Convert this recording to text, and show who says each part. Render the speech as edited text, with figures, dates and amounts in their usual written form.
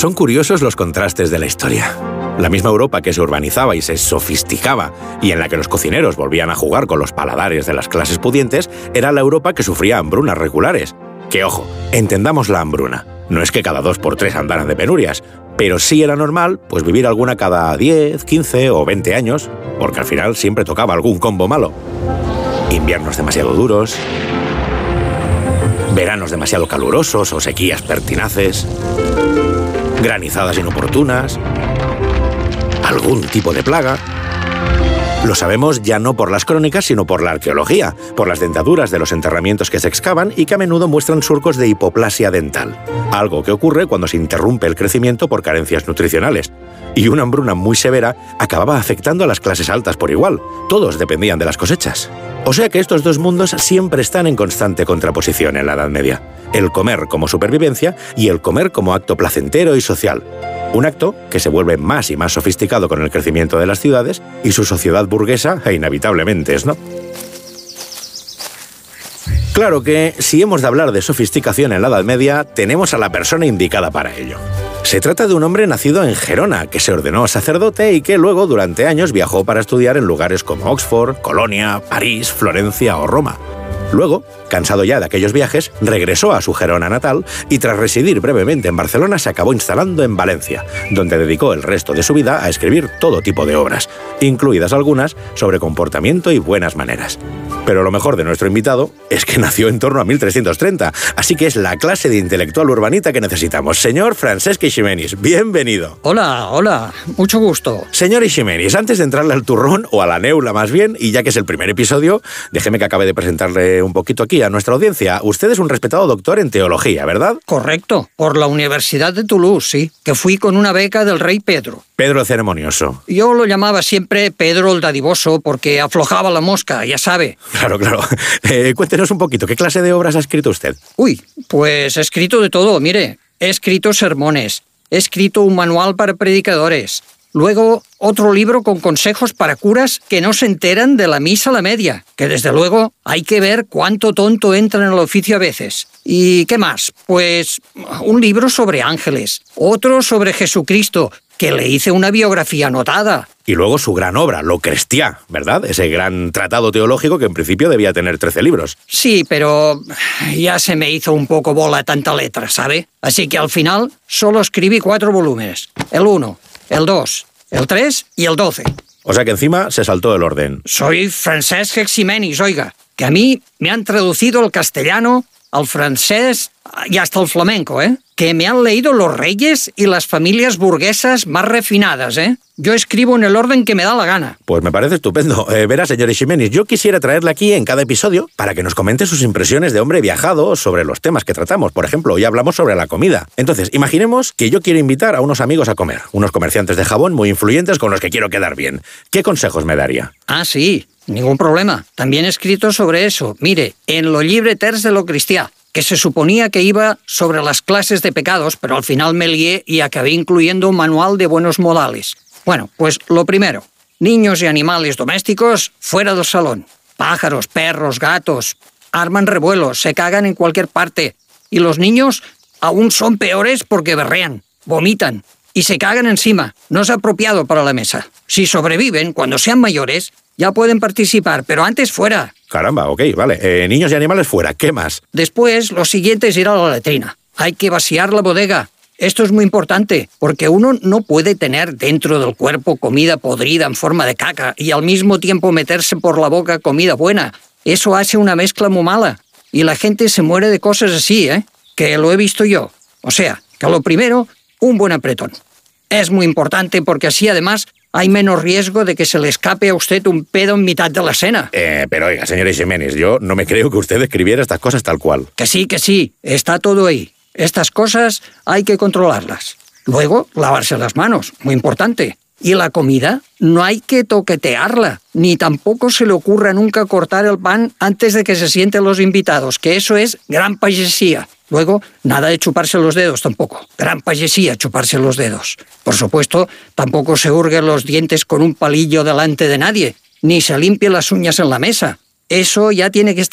Speaker 1: Son curiosos los contrastes de la historia. La misma Europa que se urbanizaba y se sofisticaba y en la que los cocineros volvían a jugar con los paladares de las clases pudientes, era la Europa que sufría hambrunas regulares. Que ojo, entendamos la hambruna. No es que cada 2 por 3 andaran de penurias, pero sí era normal pues vivir alguna cada 10, 15 o 20 años, porque al final siempre tocaba algún combo malo. Inviernos demasiado duros, veranos demasiado calurosos o sequías pertinaces, granizadas inoportunas, algún tipo de plaga. Lo sabemos ya no por las crónicas, sino por la arqueología, por las dentaduras de los enterramientos que se excavan y que a menudo muestran surcos de hipoplasia dental, algo que ocurre cuando se interrumpe el crecimiento por carencias nutricionales. Y una hambruna muy severa acababa afectando a las clases altas por igual. Todos dependían de las cosechas. O sea que estos dos mundos siempre están en constante contraposición en la Edad Media. El comer como supervivencia y el comer como acto placentero y social. Un acto que se vuelve más y más sofisticado con el crecimiento de las ciudades y su sociedad burguesa e inevitablemente snob. Claro que, si hemos de hablar de sofisticación en la Edad Media, tenemos a la persona indicada para ello. Se trata de un hombre nacido en Gerona, que se ordenó sacerdote y que luego, durante años, viajó para estudiar en lugares como Oxford, Colonia, París, Florencia o Roma. Luego, cansado ya de aquellos viajes, regresó a su Gerona natal y tras residir brevemente en Barcelona se acabó instalando en Valencia, donde dedicó el resto de su vida a escribir todo tipo de obras, incluidas algunas sobre comportamiento y buenas maneras. Pero lo mejor de nuestro invitado es que nació en torno a 1330, así que es la clase de intelectual urbanita que necesitamos. Señor Francesc Eiximenis, bienvenido.
Speaker 2: Hola, mucho gusto.
Speaker 1: Señor Eiximenis, antes de entrarle al turrón, o a la neula más bien, y ya que es el primer episodio, déjeme que acabe de presentarle un poquito aquí a nuestra audiencia. Usted es un respetado doctor en teología, ¿verdad?
Speaker 2: Correcto, por la Universidad de Toulouse, sí, que fui con una beca del rey Pedro.
Speaker 1: Pedro el Ceremonioso.
Speaker 2: Yo lo llamaba siempre Pedro el Dadivoso porque aflojaba la mosca, ya sabe.
Speaker 1: Claro. Cuéntenos un poquito, ¿qué clase de obras ha escrito usted?
Speaker 2: Uy, pues he escrito de todo, mire. He escrito sermones, he escrito un manual para predicadores, luego otro libro con consejos para curas que no se enteran de la misa a la media, que desde luego hay que ver cuánto tonto entra en el oficio a veces. ¿Y qué más? Pues un libro sobre ángeles, otro sobre Jesucristo, que le hice una biografía anotada.
Speaker 1: Y luego su gran obra, Lo Cristià, ¿verdad? Ese gran tratado teológico que en principio debía tener 13 libros.
Speaker 2: Sí, pero ya se me hizo un poco bola tanta letra, ¿sabe? Así que al final solo escribí 4 volúmenes. El 1, el 2, el 3 y el 12.
Speaker 1: O sea que encima se saltó el orden.
Speaker 2: Soy Francesc Eiximenis, oiga, que a mí me han traducido al castellano, al francés y hasta el flamenco, que me han leído los reyes y las familias burguesas más refinadas, Yo escribo en el orden que me da la gana.
Speaker 1: Pues me parece estupendo. Verá, señor Eiximenis, yo quisiera traerle aquí en cada episodio para que nos comente sus impresiones de hombre viajado sobre los temas que tratamos. Por ejemplo, hoy hablamos sobre la comida. Entonces, imaginemos que yo quiero invitar a unos amigos a comer, unos comerciantes de jabón muy influyentes con los que quiero quedar bien. ¿Qué consejos me daría?
Speaker 2: Ah, sí, ningún problema. También he escrito sobre eso. Mire, en Lo Llibre Terç de Lo Cristià, que se suponía que iba sobre las clases de pecados, pero al final me lié y acabé incluyendo un manual de buenos modales. Bueno, pues lo primero, niños y animales domésticos fuera del salón. Pájaros, perros, gatos, arman revuelos, se cagan en cualquier parte. Y los niños aún son peores porque berrean, vomitan y se cagan encima. No es apropiado para la mesa. Si sobreviven, cuando sean mayores, ya pueden participar, pero antes fuera.
Speaker 1: Caramba, ok, vale. Niños y animales fuera, ¿qué más?
Speaker 2: Después, lo siguiente es ir a la letrina. Hay que vaciar la bodega. Esto es muy importante, porque uno no puede tener dentro del cuerpo comida podrida en forma de caca y al mismo tiempo meterse por la boca comida buena. Eso hace una mezcla muy mala. Y la gente se muere de cosas así, que lo he visto yo. O sea, que lo primero, un buen apretón. Es muy importante porque así además hay menos riesgo de que se le escape a usted un pedo en mitad de la cena.
Speaker 1: Pero oiga, señor Eiximenis, yo no me creo que usted escribiera estas cosas tal cual.
Speaker 2: Que sí, está todo ahí. Estas cosas hay que controlarlas. Luego, lavarse las manos, muy importante. Y la comida, no hay que toquetearla, ni tampoco se le ocurra nunca cortar el pan antes de que se sienten los invitados, que eso es gran pajesía. Luego, nada de chuparse los dedos tampoco. Gran pajesía chuparse los dedos. Por supuesto, tampoco se hurguen los dientes con un palillo delante de nadie, ni se limpie las uñas en la mesa. Eso ya tiene que estar